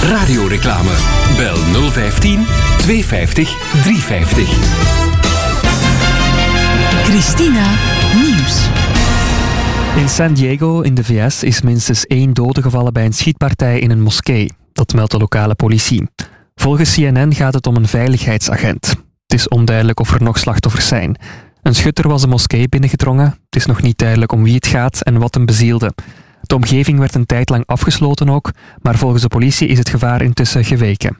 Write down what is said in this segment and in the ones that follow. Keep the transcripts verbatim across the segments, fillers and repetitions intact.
Radioreclame. Bel nul vijftien tweehonderdvijftig driehonderdvijftig. Christina Nieuws. In San Diego in de V S is minstens één dode gevallen bij een schietpartij in een moskee. Dat meldt de lokale politie. Volgens C N N gaat het om een veiligheidsagent. Het is onduidelijk of er nog slachtoffers zijn. Een schutter was de moskee binnengedrongen. Het is nog niet duidelijk om wie het gaat en wat hem bezielde. De omgeving werd een tijd lang afgesloten ook, maar volgens de politie is het gevaar intussen geweken.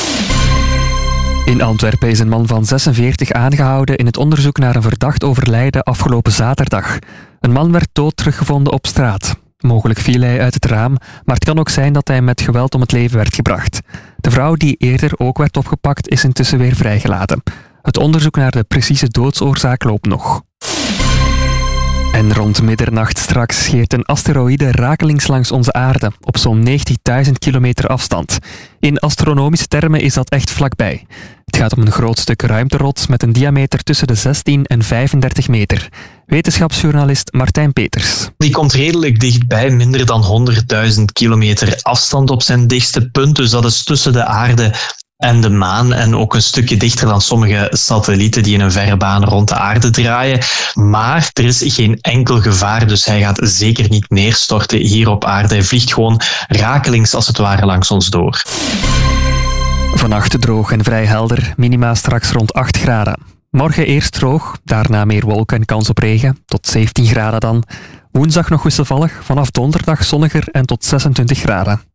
In Antwerpen is een man van zesenveertig aangehouden in het onderzoek naar een verdacht overlijden afgelopen zaterdag. Een man werd dood teruggevonden op straat. Mogelijk viel hij uit het raam, maar het kan ook zijn dat hij met geweld om het leven werd gebracht. De vrouw die eerder ook werd opgepakt is intussen weer vrijgelaten. Het onderzoek naar de precieze doodsoorzaak loopt nog. En rond middernacht straks scheert een asteroïde rakelings langs onze aarde, op zo'n negentigduizend kilometer afstand. In astronomische termen is dat echt vlakbij. Het gaat om een groot stuk ruimterots met een diameter tussen de zestien en vijfendertig meter. Wetenschapsjournalist Martijn Peters. Die komt redelijk dichtbij, minder dan honderdduizend kilometer afstand op zijn dichtste punt. Dus dat is tussen de aarde en de maan en ook een stukje dichter dan sommige satellieten die in een verre baan rond de aarde draaien. Maar er is geen enkel gevaar, dus hij gaat zeker niet neerstorten hier op aarde. Hij vliegt gewoon rakelings als het ware langs ons door. Vannacht droog en vrij helder, minima straks rond acht graden. Morgen eerst droog, daarna meer wolken en kans op regen, tot zeventien graden dan. Woensdag nog wisselvallig, vanaf donderdag zonniger en tot zesentwintig graden.